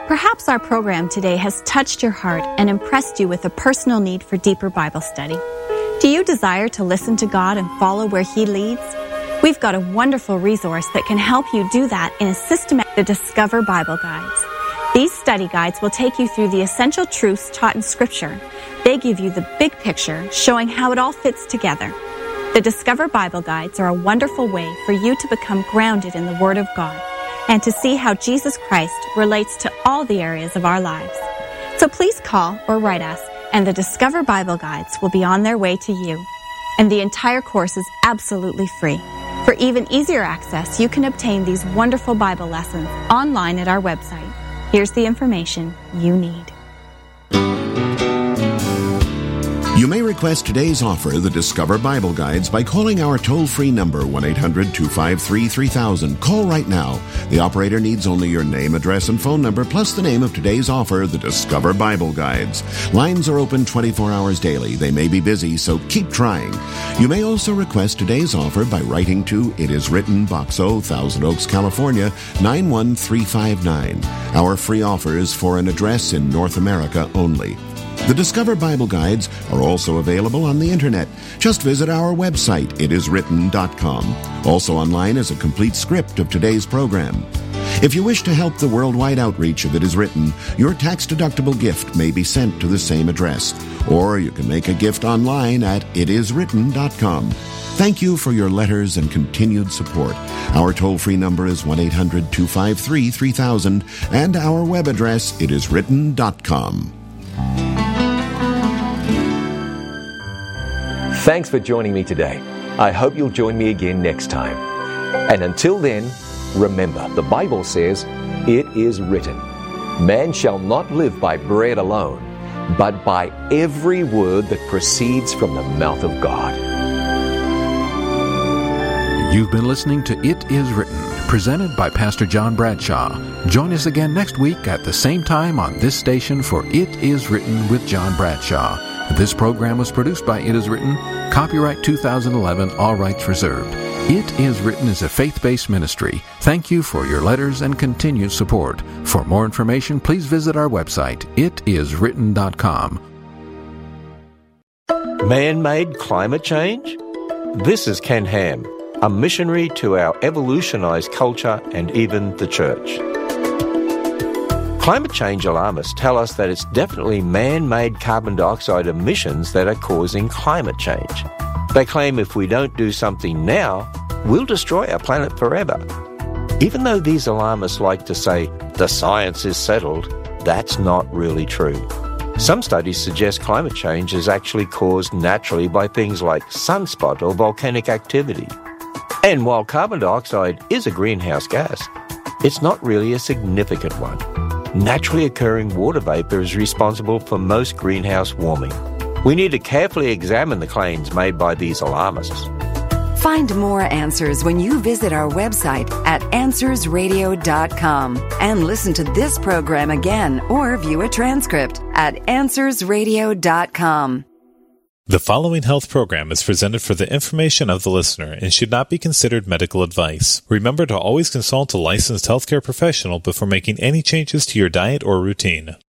Perhaps our program today has touched your heart and impressed you with a personal need for deeper Bible study. Do you desire to listen to God and follow where He leads? We've got a wonderful resource that can help you do that in a systematic The Discover Bible Guides. These study guides will take you through the essential truths taught in Scripture. They give you the big picture, showing how it all fits together. The Discover Bible Guides are a wonderful way for you to become grounded in the Word of God and to see how Jesus Christ relates to all the areas of our lives. So please call or write us, and the Discover Bible Guides will be on their way to you. And the entire course is absolutely free. For even easier access, you can obtain these wonderful Bible lessons online at our website. Here's the information you need. You may request today's offer, the Discover Bible Guides, by calling our toll-free number, 1-800-253-3000. Call right now. The operator needs only your name, address, and phone number, plus the name of today's offer, the Discover Bible Guides. Lines are open 24 hours daily. They may be busy, so keep trying. You may also request today's offer by writing to It Is Written, Box O, Thousand Oaks, California, 91359. Our free offer is for an address in North America only. The Discover Bible Guides are also available on the Internet. Just visit our website, itiswritten.com. Also online is a complete script of today's program. If you wish to help the worldwide outreach of It Is Written, your tax-deductible gift may be sent to the same address, or you can make a gift online at itiswritten.com. Thank you for your letters and continued support. Our toll-free number is 1-800-253-3000, and our web address, itiswritten.com. Thanks for joining me today. I hope you'll join me again next time. And until then, remember, the Bible says, "It is written, man shall not live by bread alone, but by every word that proceeds from the mouth of God." You've been listening to It Is Written, presented by Pastor John Bradshaw. Join us again next week at the same time on this station for It Is Written with John Bradshaw. This program was produced by It Is Written, copyright 2011, all rights reserved. It Is Written is a faith-based ministry. Thank you for your letters and continued support. For more information, please visit our website, itiswritten.com. Man-made climate change? This is Ken Ham, a missionary to our evolutionized culture and even the church. Climate change alarmists tell us that it's definitely man-made carbon dioxide emissions that are causing climate change. They claim if we don't do something now, we'll destroy our planet forever. Even though these alarmists like to say, the science is settled, that's not really true. Some studies suggest climate change is actually caused naturally by things like sunspot or volcanic activity. And while carbon dioxide is a greenhouse gas, it's not really a significant one. Naturally occurring water vapor is responsible for most greenhouse warming. We need to carefully examine the claims made by these alarmists. Find more answers when you visit our website at AnswersRadio.com and listen to this program again or view a transcript at AnswersRadio.com. The following health program is presented for the information of the listener and should not be considered medical advice. Remember to always consult a licensed healthcare professional before making any changes to your diet or routine.